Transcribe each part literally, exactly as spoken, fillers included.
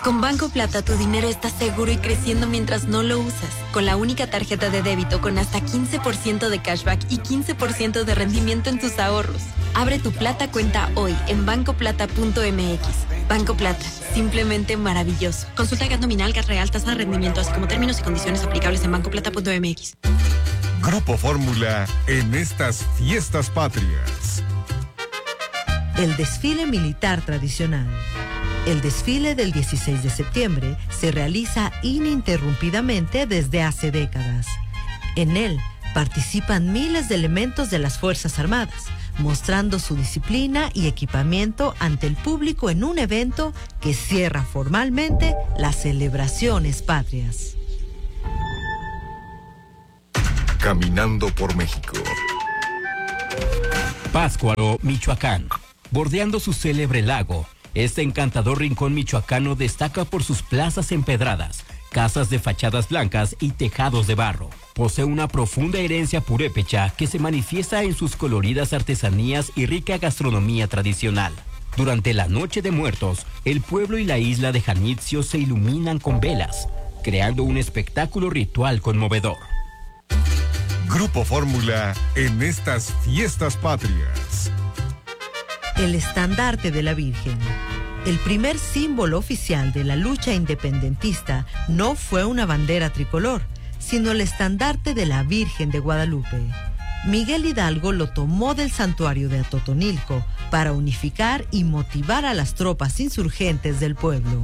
Con Banco Plata tu dinero está seguro y creciendo mientras no lo usas. Con la única tarjeta de débito con hasta quince por ciento de cashback y quince por ciento de rendimiento en tus ahorros. Abre tu Plata cuenta hoy en banco plata punto m x. Banco Plata, simplemente maravilloso. Consulta G A T nominal, G A T real, tasa de rendimiento, así como términos y condiciones aplicables en banco plata punto m x. Grupo Fórmula en estas fiestas patrias. El desfile militar tradicional. El desfile del dieciséis de septiembre se realiza ininterrumpidamente desde hace décadas. En él participan miles de elementos de las Fuerzas Armadas, mostrando su disciplina y equipamiento ante el público en un evento que cierra formalmente las celebraciones patrias. Caminando por México. Pátzcuaro, Michoacán. Bordeando su célebre lago, este encantador rincón michoacano destaca por sus plazas empedradas, casas de fachadas blancas y tejados de barro. Posee una profunda herencia purépecha que se manifiesta en sus coloridas artesanías y rica gastronomía tradicional. Durante la Noche de Muertos, el pueblo y la isla de Janitzio se iluminan con velas, creando un espectáculo ritual conmovedor. Grupo Fórmula en estas fiestas patrias. El estandarte de la Virgen. El primer símbolo oficial de la lucha independentista no fue una bandera tricolor, sino el estandarte de la Virgen de Guadalupe. Miguel Hidalgo lo tomó del santuario de Atotonilco para unificar y motivar a las tropas insurgentes del pueblo.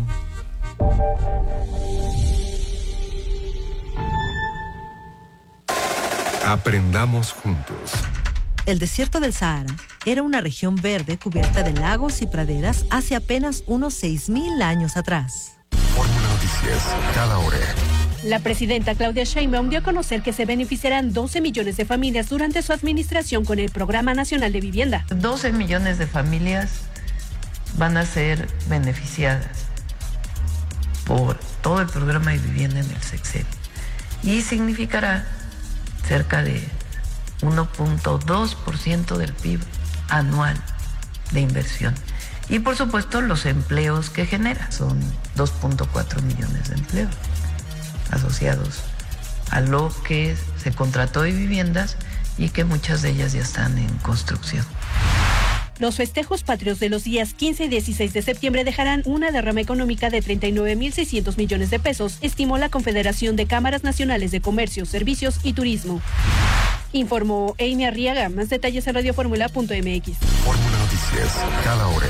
Aprendamos juntos. El desierto del Sahara era una región verde cubierta de lagos y praderas hace apenas unos seis mil años atrás. Fórmula Noticias, cada hora. La presidenta Claudia Sheinbaum dio a conocer que se beneficiarán doce millones de familias durante su administración con el Programa Nacional de Vivienda. doce millones de familias van a ser beneficiadas por todo el programa de vivienda en el sexenio y significará cerca de uno punto dos por ciento del P I B anual de inversión. Y por supuesto los empleos que genera, son dos punto cuatro millones de empleos asociados a lo que se contrató de viviendas y que muchas de ellas ya están en construcción. Los festejos patrios de los días quince y dieciséis de septiembre dejarán una derrama económica de treinta y nueve mil seiscientos millones de pesos, estimó la Confederación de Cámaras Nacionales de Comercio, Servicios y Turismo. Informó Amy Arriaga. Más detalles en radio fórmula punto m x. Fórmula Noticias, cada hora.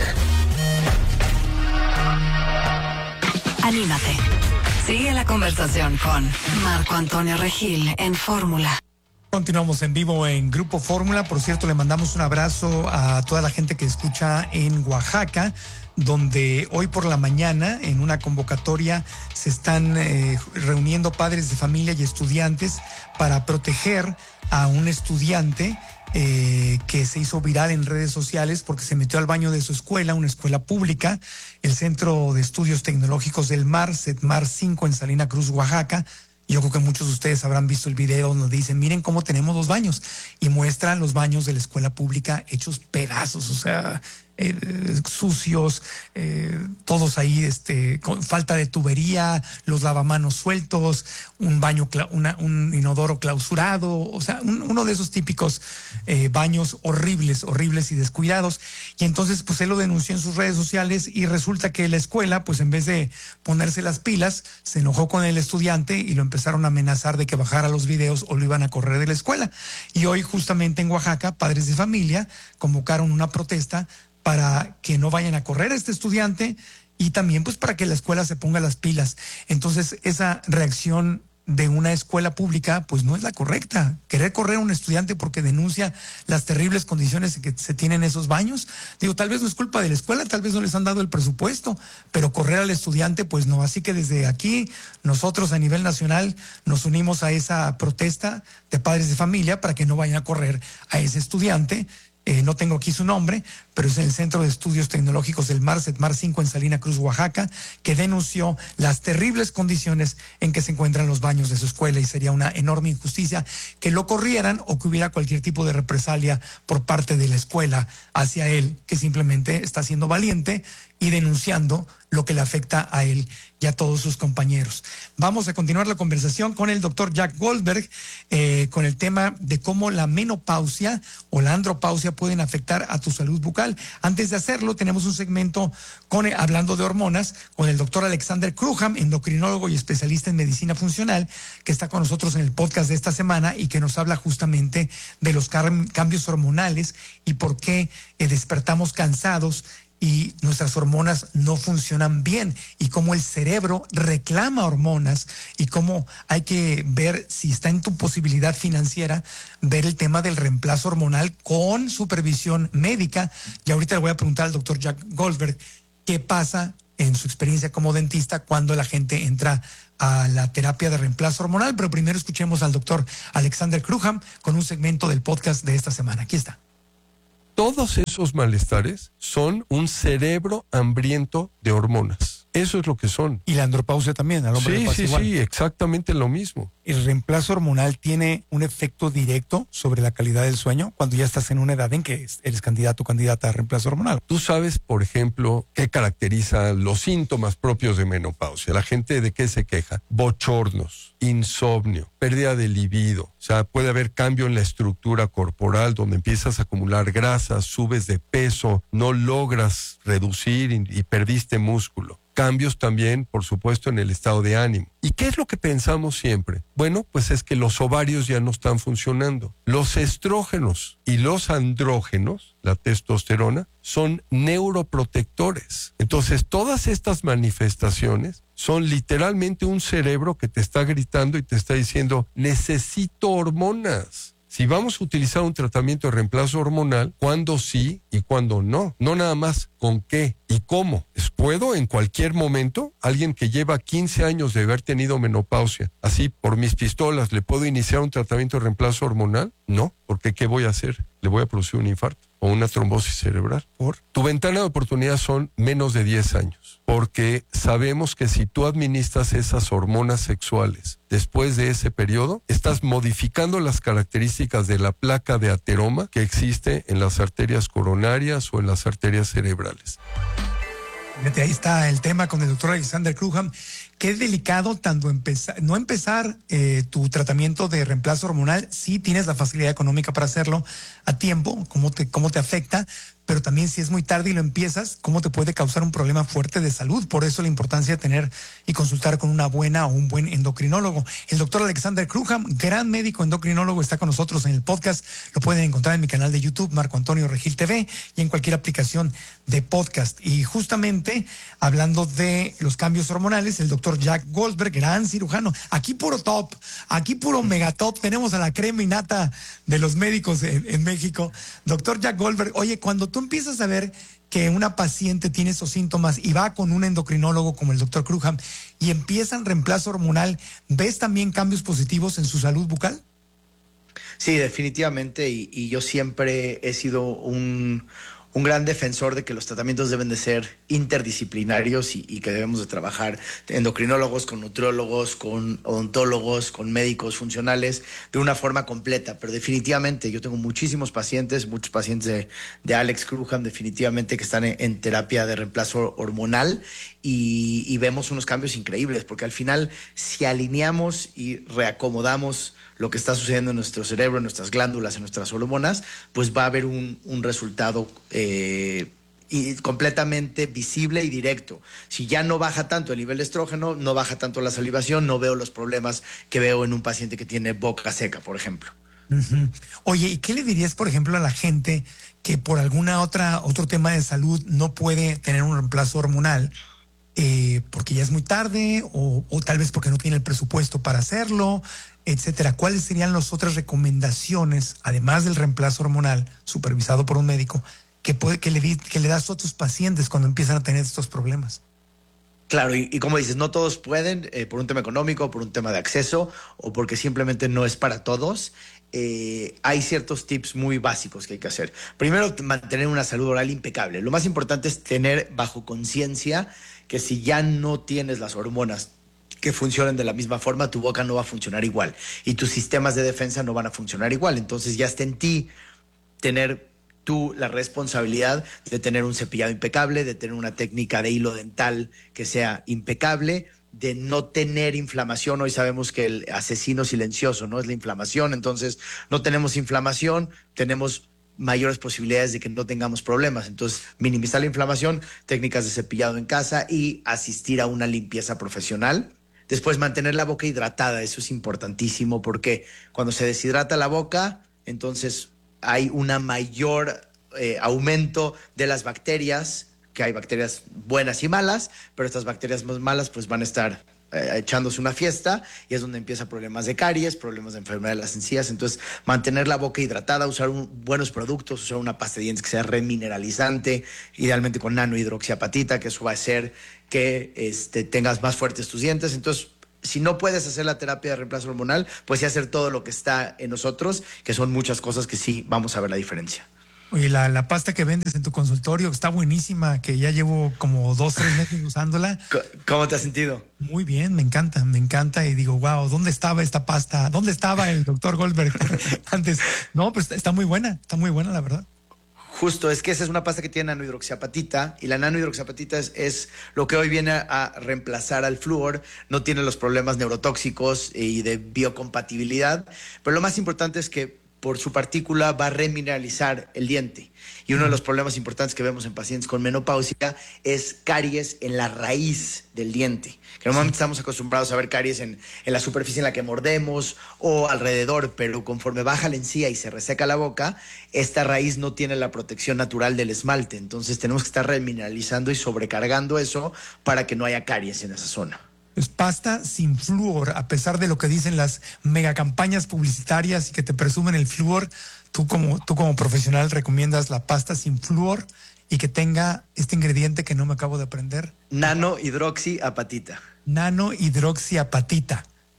Anímate. Sigue la conversación con Marco Antonio Regil en Fórmula. Continuamos en vivo en Grupo Fórmula. Por cierto, le mandamos un abrazo a toda la gente que escucha en Oaxaca, donde hoy por la mañana en una convocatoria se están eh, reuniendo padres de familia y estudiantes para proteger a un estudiante eh, que se hizo viral en redes sociales porque se metió al baño de su escuela, una escuela pública, el Centro de Estudios Tecnológicos del Mar, CETMAR cinco en Salina Cruz, Oaxaca. Yo creo que muchos de ustedes habrán visto el video donde dicen, miren cómo tenemos dos baños, y muestran los baños de la escuela pública hechos pedazos, o sea, eh, sucios, eh, todos ahí este, con falta de tubería, los lavamanos sueltos, un baño, una, un inodoro clausurado, o sea, un, uno de esos típicos eh, baños horribles, horribles y descuidados. Y entonces, pues él lo denunció en sus redes sociales y resulta que la escuela, pues en vez de ponerse las pilas, se enojó con el estudiante y lo empezaron a amenazar de que bajara los videos o lo iban a correr de la escuela. Y hoy, justamente en Oaxaca, padres de familia convocaron una protesta para que no vayan a correr a este estudiante y también pues para que la escuela se ponga las pilas. Entonces, esa reacción de una escuela pública pues no es la correcta. Querer correr a un estudiante porque denuncia las terribles condiciones que se tienen en esos baños, digo, tal vez no es culpa de la escuela, tal vez no les han dado el presupuesto, pero correr al estudiante pues no. Así que desde aquí nosotros a nivel nacional nos unimos a esa protesta de padres de familia para que no vayan a correr a ese estudiante. Eh, no tengo aquí su nombre, pero es en el Centro de Estudios Tecnológicos del Mar, CETMAR cinco en Salina Cruz, Oaxaca, que denunció las terribles condiciones en que se encuentran los baños de su escuela, y sería una enorme injusticia que lo corrieran o que hubiera cualquier tipo de represalia por parte de la escuela hacia él, que simplemente está siendo valiente y denunciando lo que le afecta a él y a todos sus compañeros. Vamos a continuar la conversación con el doctor Jack Goldberg, eh, con el tema de cómo la menopausia o la andropausia pueden afectar a tu salud bucal. Antes de hacerlo, tenemos un segmento con, hablando de hormonas, con el doctor Alexander Cruham, endocrinólogo y especialista en medicina funcional, que está con nosotros en el podcast de esta semana y que nos habla justamente de los cambios hormonales y por qué eh, despertamos cansados y nuestras hormonas no funcionan bien, y cómo el cerebro reclama hormonas, y cómo hay que ver si está en tu posibilidad financiera ver el tema del reemplazo hormonal con supervisión médica. Y ahorita le voy a preguntar al doctor Jack Goldberg qué pasa en su experiencia como dentista cuando la gente entra a la terapia de reemplazo hormonal. Pero primero escuchemos al doctor Alexander Cruham con un segmento del podcast de esta semana. Aquí está. Todos esos malestares son un cerebro hambriento de hormonas. Eso es lo que son. Y la andropausia también, al hombre sí, le pasa sí, igual. Sí, exactamente lo mismo. ¿El reemplazo hormonal tiene un efecto directo sobre la calidad del sueño cuando ya estás en una edad en que eres candidato o candidata a reemplazo hormonal? Tú sabes, por ejemplo, qué caracteriza los síntomas propios de menopausia. La gente, ¿de qué se queja? Bochornos, insomnio, pérdida de libido. O sea, puede haber cambio en la estructura corporal donde empiezas a acumular grasa, subes de peso, no logras reducir y, y perdiste músculo. Cambios también, por supuesto, en el estado de ánimo. ¿Y qué es lo que pensamos siempre? Bueno, pues es que los ovarios ya no están funcionando. Los estrógenos y los andrógenos, la testosterona, son neuroprotectores. Entonces, todas estas manifestaciones son literalmente un cerebro que te está gritando y te está diciendo, necesito hormonas. Si vamos a utilizar un tratamiento de reemplazo hormonal, ¿cuándo sí y cuándo no? No nada más con qué y cómo. ¿Puedo en cualquier momento? Alguien que lleva quince años de haber tenido menopausia, así por mis pistolas, ¿le puedo iniciar un tratamiento de reemplazo hormonal? No, porque ¿qué voy a hacer? ¿Le voy a producir un infarto o una trombosis cerebral? ¿Por? Tu ventana de oportunidad son menos de diez años, porque sabemos que si tú administras esas hormonas sexuales después de ese periodo, estás modificando las características de la placa de ateroma que existe en las arterias coronarias o en las arterias cerebrales. Ahí está el tema con el doctor Alexander Cruham. Qué delicado tanto empezar, no empezar eh, tu tratamiento de reemplazo hormonal, si tienes la facilidad económica para hacerlo a tiempo, cómo te, cómo te afecta, pero también si es muy tarde y lo empiezas, cómo te puede causar un problema fuerte de salud. Por eso la importancia de tener y consultar con una buena o un buen endocrinólogo. El doctor Alexander Cruham, gran médico endocrinólogo, está con nosotros en el podcast. Lo pueden encontrar en mi canal de YouTube, Marco Antonio Regil T V, y en cualquier aplicación de podcast. Y justamente hablando de los cambios hormonales, el doctor Jack Goldberg, gran cirujano, aquí puro top, aquí puro megatop, tenemos a la crema innata de los médicos en, en México. Doctor Jack Goldberg, oye, cuando tú empiezas a ver que una paciente tiene esos síntomas y va con un endocrinólogo como el doctor Cruham y empiezan reemplazo hormonal, ¿ves también cambios positivos en su salud bucal? Sí, definitivamente, y, y yo siempre he sido un... un gran defensor de que los tratamientos deben de ser interdisciplinarios y, y que debemos de trabajar endocrinólogos, con nutriólogos, con odontólogos, con médicos funcionales de una forma completa. Pero definitivamente yo tengo muchísimos pacientes, muchos pacientes de, de Alex Cruham definitivamente que están en, en terapia de reemplazo hormonal y, y vemos unos cambios increíbles, porque al final si alineamos y reacomodamos lo que está sucediendo en nuestro cerebro, en nuestras glándulas, en nuestras hormonas, pues va a haber un, un resultado eh, y completamente visible y directo. Si ya no baja tanto el nivel de estrógeno, no baja tanto la salivación, no veo los problemas que veo en un paciente que tiene boca seca, por ejemplo. Uh-huh. Oye, ¿y qué le dirías, por ejemplo, a la gente que por alguna otra otro tema de salud no puede tener un reemplazo hormonal? Eh, porque ya es muy tarde o, o tal vez porque no tiene el presupuesto para hacerlo, etcétera. ¿Cuáles serían las otras recomendaciones, además del reemplazo hormonal supervisado por un médico, que, puede, que, le, que le das a tus pacientes cuando empiezan a tener estos problemas? Claro, y, y como dices, no todos pueden, eh, por un tema económico, por un tema de acceso o porque simplemente no es para todos. Eh, hay ciertos tips muy básicos que hay que hacer. Primero, mantener una salud oral impecable. Lo más importante es tener bajo conciencia que si ya no tienes las hormonas que funcionen de la misma forma, tu boca no va a funcionar igual y tus sistemas de defensa no van a funcionar igual. Entonces ya está en ti tener tú la responsabilidad de tener un cepillado impecable, de tener una técnica de hilo dental que sea impecable, de no tener inflamación. Hoy sabemos que el asesino silencioso no es la inflamación, entonces no tenemos inflamación, tenemos mayores posibilidades de que no tengamos problemas. Entonces, minimizar la inflamación, técnicas de cepillado en casa y asistir a una limpieza profesional. Después, mantener la boca hidratada, eso es importantísimo porque cuando se deshidrata la boca, entonces hay una mayor eh, aumento de las bacterias, que hay bacterias buenas y malas, pero estas bacterias más malas pues van a estar eh, echándose una fiesta y es donde empiezan problemas de caries, problemas de enfermedad de las encías. Entonces, mantener la boca hidratada, usar un, buenos productos, usar una pasta de dientes que sea remineralizante, idealmente con nanohidroxiapatita, que eso va a hacer que este, tengas más fuertes tus dientes. Entonces, si no puedes hacer la terapia de reemplazo hormonal, pues sí hacer todo lo que está en nosotros, que son muchas cosas que sí vamos a ver la diferencia. Oye, la, la pasta que vendes en tu consultorio está buenísima, que ya llevo como dos, tres meses usándola. ¿Cómo te has sentido? Muy bien, me encanta, me encanta. Y digo, wow, ¿dónde estaba esta pasta? ¿Dónde estaba el doctor Goldberg antes? No, pues está muy buena, está muy buena, la verdad. Justo, es que esa es una pasta que tiene nanohidroxiapatita y la nanohidroxiapatita es, es lo que hoy viene a, a reemplazar al flúor, no tiene los problemas neurotóxicos y de biocompatibilidad, pero lo más importante es que por su partícula va a remineralizar el diente. Y uno de los problemas importantes que vemos en pacientes con menopausia es caries en la raíz del diente. Que normalmente estamos acostumbrados a ver caries en, en la superficie en la que mordemos o alrededor, pero conforme baja la encía y se reseca la boca, esta raíz no tiene la protección natural del esmalte. Entonces tenemos que estar remineralizando y sobrecargando eso para que no haya caries en esa zona. Es pasta sin flúor, a pesar de lo que dicen las megacampañas publicitarias y que te presumen el flúor. Tú como, tú como profesional recomiendas la pasta sin flúor y que tenga este ingrediente que no me acabo de aprender. Nanohidroxiapatita. Nanohidroxiapatita.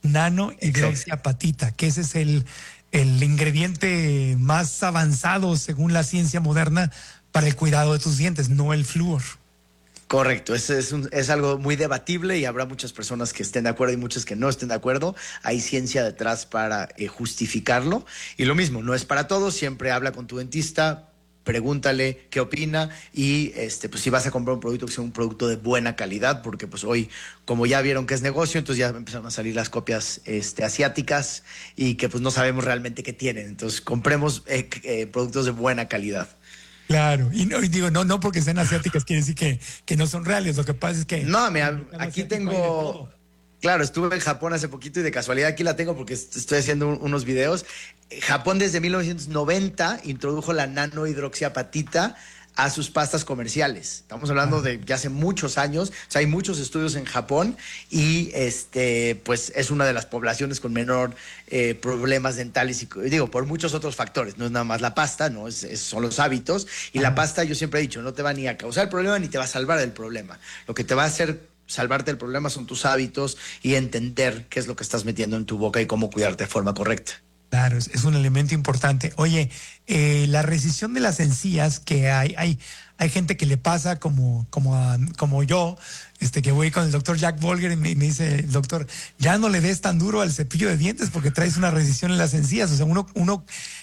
Nanohidroxiapatita, que ese es el, el ingrediente más avanzado según la ciencia moderna para el cuidado de tus dientes, no el flúor. Correcto, es, es, un, es algo muy debatible y habrá muchas personas que estén de acuerdo y muchas que no estén de acuerdo. Hay ciencia detrás para eh, justificarlo. Y lo mismo, no es para todos, siempre habla con tu dentista, pregúntale qué opina y este, pues si vas a comprar un producto que sea un producto de buena calidad, porque pues hoy, como ya vieron que es negocio, entonces ya empezaron a salir las copias este, asiáticas y que pues no sabemos realmente qué tienen. Entonces compremos eh, eh, productos de buena calidad. Claro, y, no, y digo, no, no porque sean asiáticas quiere decir que, que no son reales, lo que pasa es que... No, mira, aquí tengo... Claro, estuve en Japón hace poquito y de casualidad aquí la tengo porque estoy haciendo un, unos videos. Japón desde mil novecientos noventa introdujo la nanohidroxiapatita a sus pastas comerciales. Estamos hablando de ya hace muchos años. O sea, hay muchos estudios en Japón y este, pues es una de las poblaciones con menor eh, problemas dentales y digo, por muchos otros factores. No es nada más la pasta, no es, es, son los hábitos. Y la pasta, yo siempre he dicho, no te va ni a causar el problema ni te va a salvar del problema. Lo que te va a hacer salvarte del problema son tus hábitos y entender qué es lo que estás metiendo en tu boca y cómo cuidarte de forma correcta. Claro, es, es un elemento importante. Oye, eh, la rescisión de las encías, que hay, hay, hay gente que le pasa como, como, a, como yo, este, que voy con el doctor Jack Volger y me, me dice, el doctor, ya no le des tan duro al cepillo de dientes porque traes una rescisión en las encías. O sea, uno, uno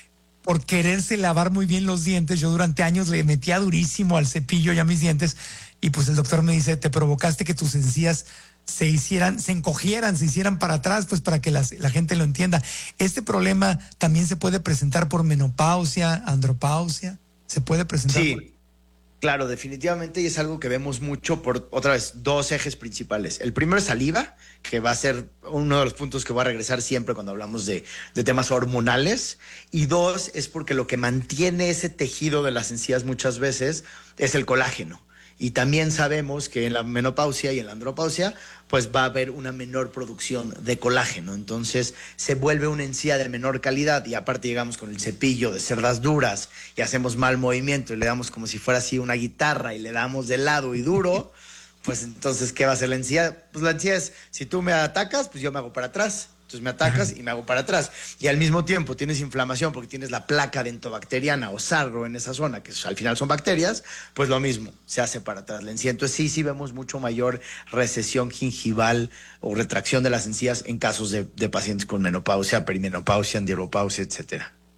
por quererse lavar muy bien los dientes, yo durante años le metía durísimo al cepillo y a mis dientes, y pues el doctor me dice, te provocaste que tus encías se hicieran, se encogieran, se hicieran para atrás, pues para que las, la gente lo entienda. ¿Este problema también se puede presentar por menopausia, andropausia? ¿Se puede presentar? Sí, por... claro, definitivamente, y es algo que vemos mucho por, otra vez, dos ejes principales. El primero es saliva, que va a ser uno de los puntos que va a regresar siempre cuando hablamos de, de temas hormonales. Y dos, es porque lo que mantiene ese tejido de las encías muchas veces es el colágeno. Y también sabemos que en la menopausia y en la andropausia, pues va a haber una menor producción de colágeno. Entonces se vuelve una encía de menor calidad y aparte llegamos con el cepillo de cerdas duras y hacemos mal movimiento y le damos como si fuera así una guitarra y le damos de lado y duro, pues entonces, ¿qué va a hacer la encía? Pues la encía es, si tú me atacas, pues yo me hago para atrás. Entonces me atacas y me hago para atrás. Y al mismo tiempo tienes inflamación porque tienes la placa dentobacteriana o sarro en esa zona, que al final son bacterias, pues lo mismo, se hace para atrás la encía. Entonces sí, sí vemos mucho mayor recesión gingival o retracción de las encías en casos de, de pacientes con menopausia, perimenopausia, andropausia, etcétera.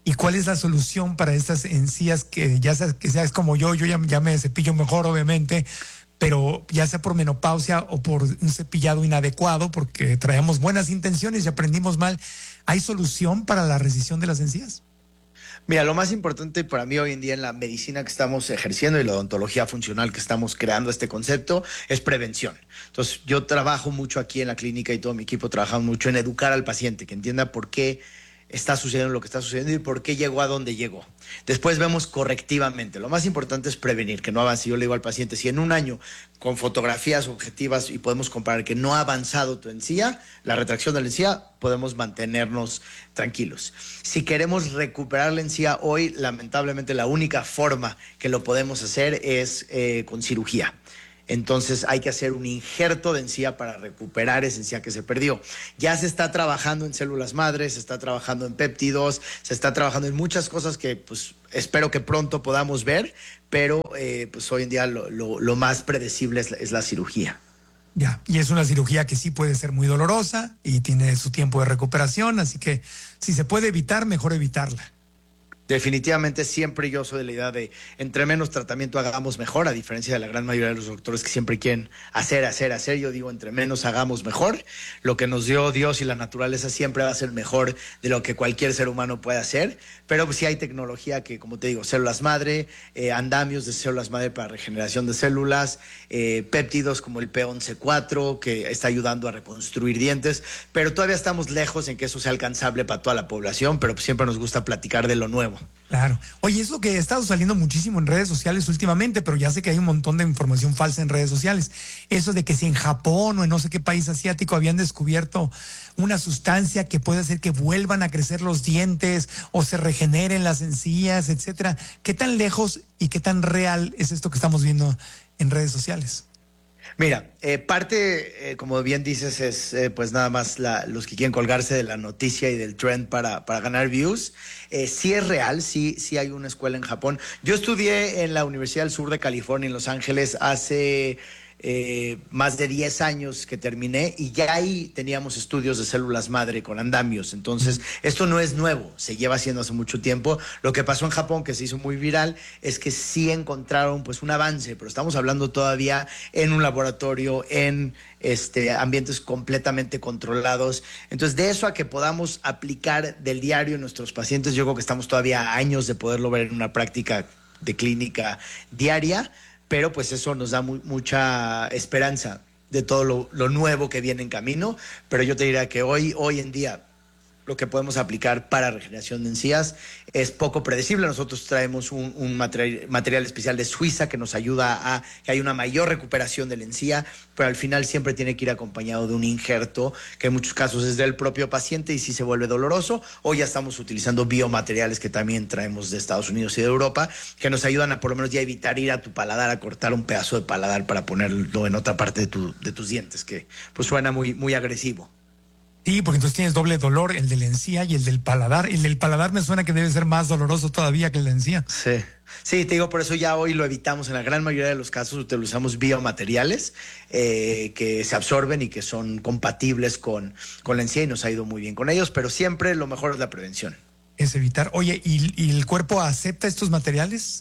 ¿Y cuál es la solución para estas encías que ya seas, que seas como yo, yo ya, ya me cepillo mejor obviamente, pero ya sea por menopausia o por un cepillado inadecuado, porque traemos buenas intenciones y aprendimos mal, ¿hay solución para la rescisión de las encías? Mira, lo más importante para mí hoy en día en la medicina que estamos ejerciendo y la odontología funcional que estamos creando este concepto es prevención. Entonces, yo trabajo mucho aquí en la clínica y todo mi equipo trabaja mucho en educar al paciente, que entienda por qué está sucediendo lo que está sucediendo y por qué llegó a donde llegó. Después vemos correctivamente. Lo más importante es prevenir, que no avance. Yo le digo al paciente, si en un año con fotografías objetivas y podemos comparar que no ha avanzado tu encía, la retracción de la encía, podemos mantenernos tranquilos. Si queremos recuperar la encía hoy, lamentablemente la única forma que lo podemos hacer es eh, con cirugía. Entonces hay que hacer un injerto de encía para recuperar esa encía que se perdió. Ya se está trabajando en células madres, se está trabajando en péptidos, se está trabajando en muchas cosas que pues espero que pronto podamos ver, pero eh, pues hoy en día lo, lo, lo más predecible es la, es la cirugía. Ya, y es una cirugía que sí puede ser muy dolorosa y tiene su tiempo de recuperación, así que si se puede evitar, mejor evitarla. Definitivamente siempre yo soy de la idea de entre menos tratamiento hagamos mejor, a diferencia de la gran mayoría de los doctores que siempre quieren hacer, hacer, hacer. Yo digo entre menos hagamos mejor. Lo que nos dio Dios y la naturaleza siempre va a ser mejor de lo que cualquier ser humano puede hacer. Pero pues sí hay tecnología que, como te digo, células madre, eh, andamios de células madre para regeneración de células, eh, péptidos como el P once cuatro que está ayudando a reconstruir dientes. Pero todavía estamos lejos en que eso sea alcanzable para toda la población, pero pues siempre nos gusta platicar de lo nuevo. Claro. Oye, es lo que ha estado saliendo muchísimo en redes sociales últimamente, pero ya sé que hay un montón de información falsa en redes sociales. Eso de que si en Japón o en no sé qué país asiático habían descubierto una sustancia que puede hacer que vuelvan a crecer los dientes o se regeneren las encías, etcétera. ¿Qué tan lejos y qué tan real es esto que estamos viendo en redes sociales? Mira, eh, parte, eh, como bien dices, es eh, pues nada más la, los que quieren colgarse de la noticia y del trend para, para ganar views. Eh, sí es real, sí, sí hay una escuela en Japón. Yo estudié en la Universidad del Sur de California, en Los Ángeles, hace eh, más de diez años que terminé y ya ahí teníamos estudios de células madre con andamios. Entonces, esto no es nuevo, se lleva haciendo hace mucho tiempo. Lo que pasó en Japón, que se hizo muy viral, es que sí encontraron pues un avance, pero estamos hablando todavía en un laboratorio, en este, ambientes completamente controlados. Entonces, de eso a que podamos aplicar del diario en nuestros pacientes, yo creo que estamos todavía a años de poderlo ver en una práctica de clínica diaria, pero pues eso nos da muy, mucha esperanza de todo lo, lo nuevo que viene en camino. Pero yo te diría que hoy, hoy en día lo que podemos aplicar para regeneración de encías es poco predecible. Nosotros traemos un, un material, material especial de Suiza que nos ayuda a que haya una mayor recuperación de la encía, pero al final siempre tiene que ir acompañado de un injerto, que en muchos casos es del propio paciente y sí se vuelve doloroso, o ya estamos utilizando biomateriales que también traemos de Estados Unidos y de Europa, que nos ayudan a por lo menos ya evitar ir a tu paladar a cortar un pedazo de paladar para ponerlo en otra parte de, tu, de tus dientes, que pues suena muy, muy agresivo. Sí, porque entonces tienes doble dolor, el de la encía y el del paladar. El del paladar me suena que debe ser más doloroso todavía que el de la encía. Sí, sí, te digo, por eso ya hoy lo evitamos. En la gran mayoría de los casos utilizamos biomateriales eh, que se absorben y que son compatibles con, con la encía y nos ha ido muy bien con ellos, pero siempre lo mejor es la prevención. Es evitar. Oye, ¿y, y el cuerpo acepta estos materiales?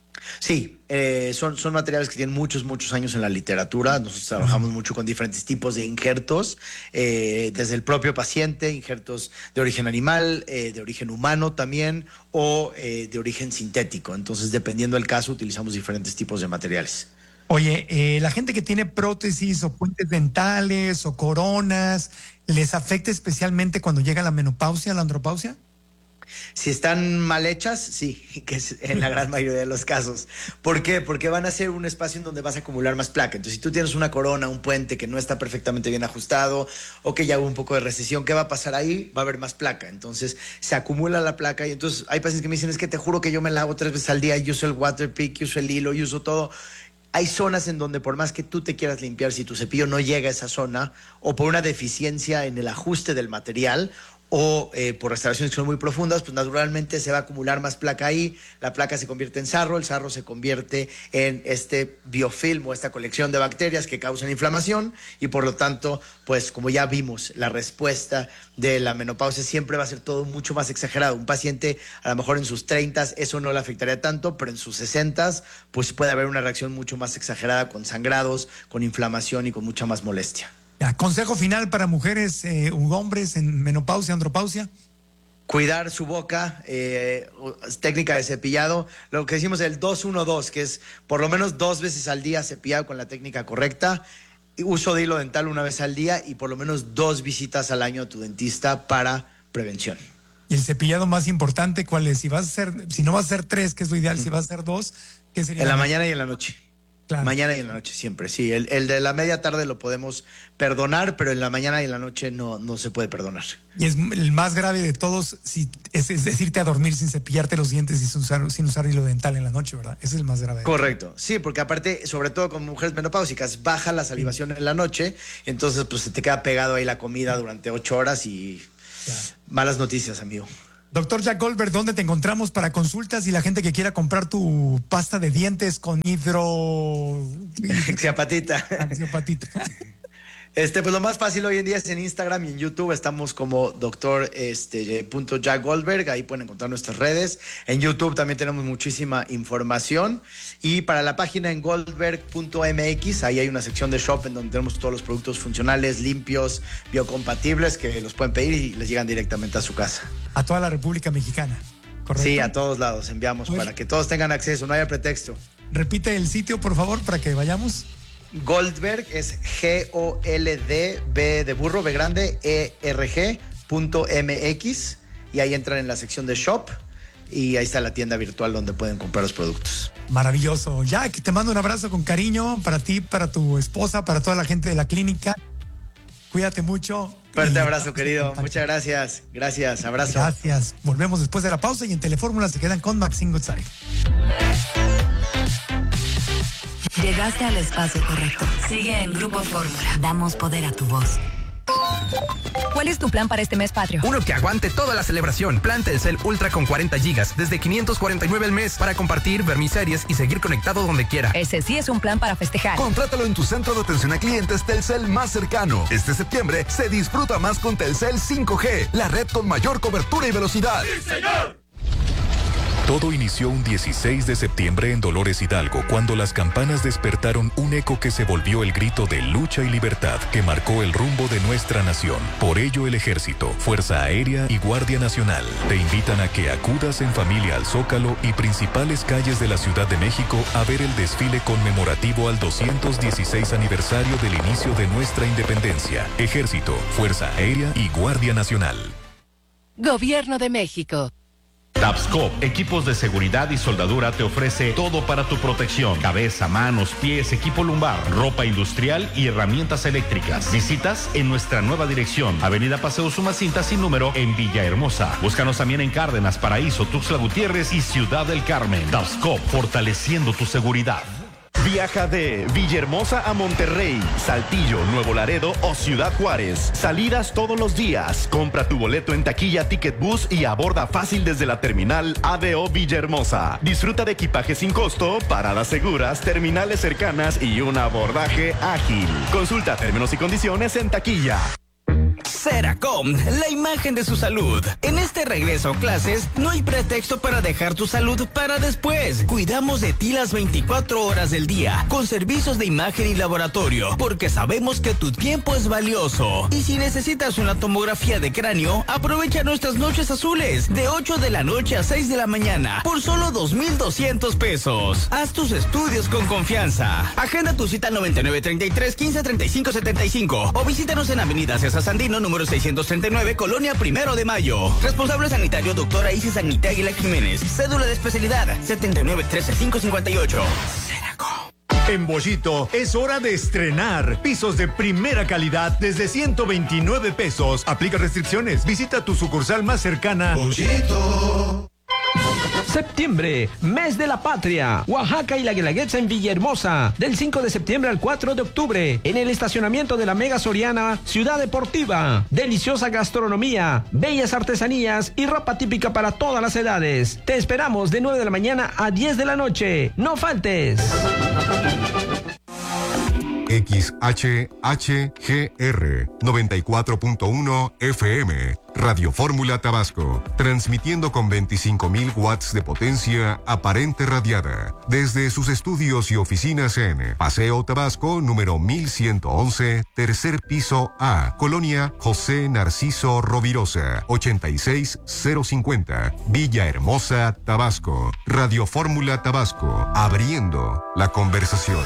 Sí, eh, son, son materiales que tienen muchos, muchos años en la literatura. Nosotros trabajamos mucho con diferentes tipos de injertos, eh, desde el propio paciente, injertos de origen animal, eh, de origen humano también, o eh, de origen sintético. Entonces, dependiendo del caso, utilizamos diferentes tipos de materiales. Oye, eh, la gente que tiene prótesis o puentes dentales o coronas, ¿les afecta especialmente cuando llega la menopausia, la andropausia? Si están mal hechas, sí, que es en la gran mayoría de los casos. ¿Por qué? Porque van a ser un espacio en donde vas a acumular más placa. Entonces, si tú tienes una corona, un puente que no está perfectamente bien ajustado o que ya hubo un poco de recesión, ¿qué va a pasar ahí? Va a haber más placa. Entonces, se acumula la placa y entonces hay pacientes que me dicen, es que te juro que yo me lavo tres veces al día, y uso el Waterpik, uso el hilo, y uso todo. Hay zonas en donde por más que tú te quieras limpiar, si tu cepillo no llega a esa zona o por una deficiencia en el ajuste del material o eh, por restauraciones que son muy profundas, pues naturalmente se va a acumular más placa ahí, la placa se convierte en sarro, el sarro se convierte en este biofilm o esta colección de bacterias que causan inflamación y por lo tanto, pues como ya vimos, la respuesta de la menopausia siempre va a ser todo mucho más exagerado. Un paciente a lo mejor en sus treintas eso no le afectaría tanto, pero en sus sesentas pues puede haber una reacción mucho más exagerada con sangrados, con inflamación y con mucha más molestia. Ya, consejo final para mujeres eh, u hombres en menopausia, andropausia. Cuidar su boca, eh, técnica de cepillado, lo que decimos el dos uno dos, que es por lo menos dos veces al día cepillado con la técnica correcta, uso de hilo dental una vez al día y por lo menos dos visitas al año a tu dentista para prevención. Y el cepillado más importante, ¿cuál es? Si vas a hacer, si no vas a hacer tres, que es lo ideal, si vas a hacer dos, ¿qué sería? En la mañana y en la noche. Claro. Mañana y en la noche siempre, sí. El, el de la media tarde lo podemos perdonar, pero en la mañana y en la noche no, no se puede perdonar. Y es el más grave de todos, si, es, es decirte a dormir sin cepillarte los dientes y sin usar, sin usar hilo dental en la noche, ¿verdad? Ese es el más grave. Correcto, sí, porque aparte, sobre todo con mujeres menopáusicas, baja la salivación en la noche, entonces pues se te queda pegado ahí la comida durante ocho horas y claro. Malas noticias, amigo. Doctor Jack Goldberg, ¿dónde te encontramos para consultas y la gente que quiera comprar tu pasta de dientes con hidro... Xiapatita. Xiapatita. Este, pues lo más fácil hoy en día es en Instagram y en YouTube. Estamos como doctor este, punto Jack Goldberg. Ahí pueden encontrar nuestras redes. En YouTube también tenemos muchísima información. Y para la página en goldberg punto m x, ahí hay una sección de shop en donde tenemos todos los productos funcionales, limpios, biocompatibles, que los pueden pedir y les llegan directamente a su casa. A toda la República Mexicana, ¿correcto? Sí, a todos lados enviamos Oye. para que todos tengan acceso, no haya pretexto. Repite el sitio, por favor, para que vayamos. Goldberg es G O L D B de burro, B grande, E R G punto M X y ahí entran en la sección de shop y ahí está la tienda virtual donde pueden comprar los productos. Maravilloso. Jack, te mando un abrazo con cariño para ti, para tu esposa, para toda la gente de la clínica. Cuídate mucho. Fuerte abrazo, querido. Muchas gracias. Gracias. Abrazo. Gracias. Volvemos después de la pausa y en Telefórmula se quedan con Maxine Goodside. Llegaste al espacio correcto. Sigue en Grupo Fórmula. Damos poder a tu voz. ¿Cuál es tu plan para este mes patrio? Uno que aguante toda la celebración. Plan Telcel Ultra con cuarenta gigas desde quinientos cuarenta y nueve al mes para compartir, ver mis series y seguir conectado donde quiera. Ese sí es un plan para festejar. Contrátalo en tu centro de atención a clientes Telcel más cercano. Este septiembre se disfruta más con Telcel cinco G, la red con mayor cobertura y velocidad. ¡Sí, señor! Todo inició un dieciséis de septiembre en Dolores Hidalgo, cuando las campanas despertaron un eco que se volvió el grito de lucha y libertad que marcó el rumbo de nuestra nación. Por ello, el Ejército, Fuerza Aérea y Guardia Nacional te invitan a que acudas en familia al Zócalo y principales calles de la Ciudad de México a ver el desfile conmemorativo al doscientos dieciséis aniversario del inicio de nuestra independencia. Ejército, Fuerza Aérea y Guardia Nacional. Gobierno de México. Tapscop, equipos de seguridad y soldadura, te ofrece todo para tu protección: cabeza, manos, pies, equipo lumbar, ropa industrial y herramientas eléctricas. Visitas en nuestra nueva dirección, Avenida Paseo Sumacinta sin número en Villahermosa. Búscanos también en Cárdenas, Paraíso, Tuxtla Gutiérrez y Ciudad del Carmen. Tapscop, fortaleciendo tu seguridad. Viaja de Villahermosa a Monterrey, Saltillo, Nuevo Laredo o Ciudad Juárez. Salidas todos los días. Compra tu boleto en taquilla Ticket Bus y aborda fácil desde la terminal A D O Villahermosa. Disfruta de equipaje sin costo, paradas seguras, terminales cercanas y un abordaje ágil. Consulta términos y condiciones en taquilla. Seracom, la imagen de su salud. En este regreso a clases, no hay pretexto para dejar tu salud para después. Cuidamos de ti las veinticuatro horas del día, con servicios de imagen y laboratorio, porque sabemos que tu tiempo es valioso. Y si necesitas una tomografía de cráneo, aprovecha nuestras noches azules, de ocho de la noche a seis de la mañana, por solo dos mil doscientos pesos. Haz tus estudios con confianza. Agenda tu cita al noventa y nueve, treinta y tres, quince, treinta y cinco, setenta y cinco o visítanos en Avenida César Sandino, número seiscientos treinta y nueve, Colonia Primero de Mayo. Responsable sanitario, doctora Isis Agnita Aguila Jiménez. Cédula de especialidad, setenta y nueve, trece, cinco cincuenta y ocho. Seracom. En Bollito es hora de estrenar pisos de primera calidad desde ciento veintinueve pesos. Aplica restricciones. Visita tu sucursal más cercana. Bollito. Septiembre, mes de la patria. Oaxaca y la Guelaguetza en Villahermosa. Del cinco de septiembre al cuatro de octubre. En el estacionamiento de la Mega Soriana, Ciudad Deportiva. Deliciosa gastronomía, bellas artesanías y ropa típica para todas las edades. Te esperamos de nueve de la mañana a diez de la noche. ¡No faltes! X H H G R noventa y cuatro punto uno F M, Radio Fórmula Tabasco, transmitiendo con veinticinco mil watts de potencia aparente radiada, desde sus estudios y oficinas en Paseo Tabasco, número mil ciento once, tercer piso A, Colonia José Narciso Rovirosa, ochenta y seis cero cincuenta, Villahermosa, Tabasco. Radio Fórmula Tabasco, abriendo la conversación.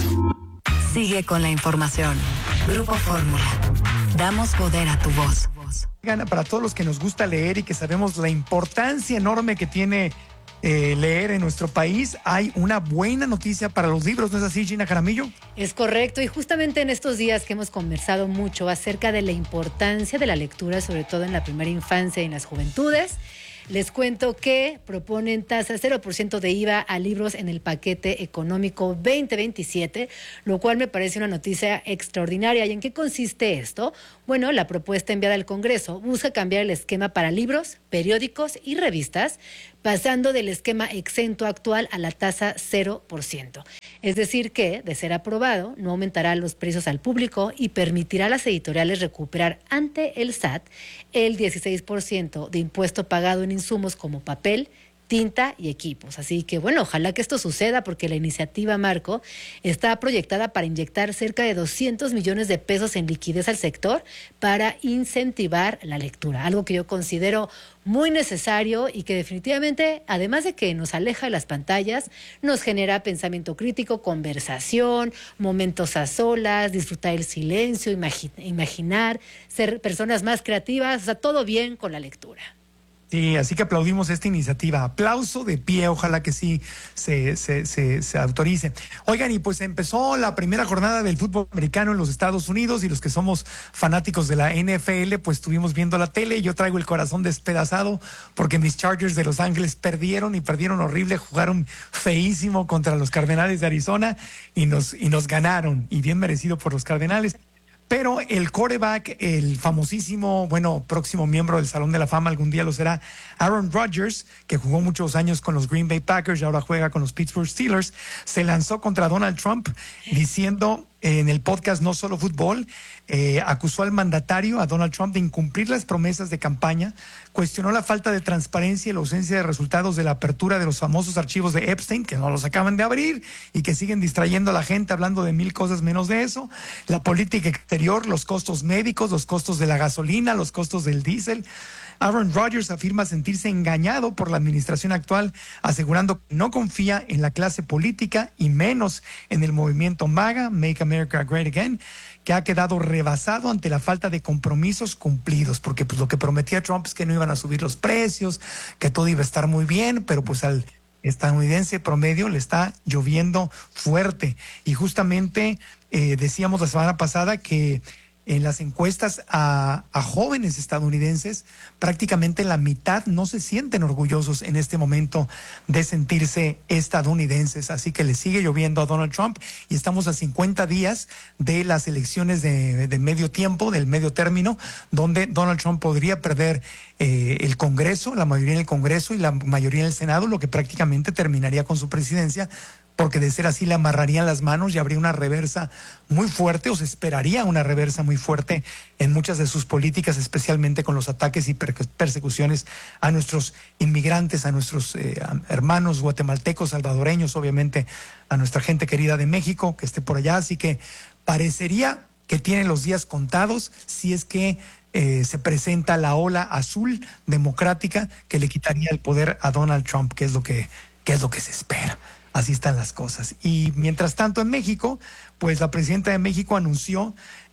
Sigue con la información. Grupo Fórmula. Damos poder a tu voz. Para todos los que nos gusta leer y que sabemos la importancia enorme que tiene eh, leer en nuestro país, hay una buena noticia para los libros, ¿no es así, Gina Jaramillo? Es correcto, y justamente en estos días que hemos conversado mucho acerca de la importancia de la lectura, sobre todo en la primera infancia y en las juventudes, les cuento que proponen tasa cero por ciento de I V A a libros en el paquete económico veinte veintisiete, lo cual me parece una noticia extraordinaria. ¿Y en qué consiste esto? Bueno, la propuesta enviada al Congreso busca cambiar el esquema para libros, periódicos y revistas, pasando del esquema exento actual a la tasa cero por ciento. Es decir que, de ser aprobado, no aumentará los precios al público y permitirá a las editoriales recuperar ante el S A T el dieciséis por ciento de impuesto pagado en insumos como papel, tinta y equipos. Así que, bueno, ojalá que esto suceda, porque la iniciativa Marco está proyectada para inyectar cerca de doscientos millones de pesos en liquidez al sector para incentivar la lectura, algo que yo considero muy necesario y que definitivamente, además de que nos aleja de las pantallas, nos genera pensamiento crítico, conversación, momentos a solas, disfrutar el silencio, imagi- imaginar, ser personas más creativas, o sea, todo bien con la lectura. Sí, así que aplaudimos esta iniciativa. Aplauso de pie, ojalá que sí se, se, se, se autorice. Oigan, y pues empezó la primera jornada del fútbol americano en los Estados Unidos, y los que somos fanáticos de la N F L, pues estuvimos viendo la tele. Yo traigo el corazón despedazado porque mis Chargers de Los Ángeles perdieron y perdieron horrible, jugaron feísimo contra los Cardenales de Arizona y nos, y nos ganaron, y bien merecido por los Cardenales. Pero el quarterback, el famosísimo, bueno, próximo miembro del Salón de la Fama, algún día lo será, Aaron Rodgers, que jugó muchos años con los Green Bay Packers y ahora juega con los Pittsburgh Steelers, se lanzó contra Donald Trump diciendo en el podcast No Solo Fútbol, eh, acusó al mandatario, a Donald Trump, de incumplir las promesas de campaña, cuestionó la falta de transparencia y la ausencia de resultados de la apertura de los famosos archivos de Epstein, que no los acaban de abrir y que siguen distrayendo a la gente hablando de mil cosas menos de eso, la política exterior, los costos médicos, los costos de la gasolina, los costos del diésel. Aaron Rodgers afirma sentirse engañado por la administración actual, asegurando que no confía en la clase política y menos en el movimiento MAGA, Make America Great Again, que ha quedado rebasado ante la falta de compromisos cumplidos, porque pues lo que prometía Trump es que no iban a subir los precios, que todo iba a estar muy bien, pero pues al estadounidense promedio le está lloviendo fuerte. Y justamente eh, decíamos la semana pasada que en las encuestas a, a jóvenes estadounidenses, prácticamente la mitad no se sienten orgullosos en este momento de sentirse estadounidenses. Así que le sigue lloviendo a Donald Trump, y estamos a cincuenta días de las elecciones de, de medio tiempo, del medio término, donde Donald Trump podría perder eh, el Congreso, la mayoría en el Congreso y la mayoría en el Senado, lo que prácticamente terminaría con su presidencia, porque de ser así le amarrarían las manos y habría una reversa muy fuerte, o se esperaría una reversa muy fuerte en muchas de sus políticas, especialmente con los ataques y per- persecuciones a nuestros inmigrantes, a nuestros eh, hermanos guatemaltecos, salvadoreños, obviamente a nuestra gente querida de México que esté por allá. Así que parecería que tienen los días contados si es que eh, se presenta la ola azul democrática que le quitaría el poder a Donald Trump, que es lo que, que es lo que se espera. Así están las cosas. Y mientras tanto en México, pues la presidenta de México anunció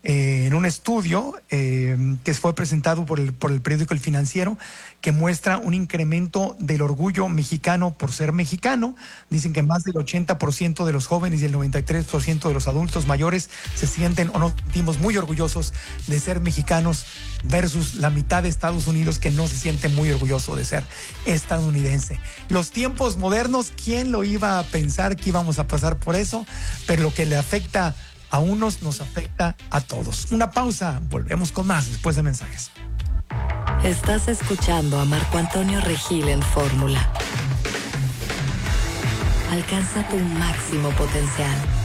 eh, en un estudio eh, que fue presentado por el, por el periódico El Financiero, que muestra un incremento del orgullo mexicano por ser mexicano. Dicen que más del ochenta por ciento de los jóvenes y el noventa y tres por ciento de los adultos mayores se sienten o nos sentimos muy orgullosos de ser mexicanos, versus la mitad de Estados Unidos que no se siente muy orgulloso de ser estadounidense. Los tiempos modernos, ¿quién lo iba a pensar que íbamos a pasar por eso? Pero lo que le afecta a unos nos afecta a todos. Una pausa, volvemos con más después de mensajes. Estás escuchando a Marco Antonio Regil en Fórmula. Alcanza tu máximo potencial.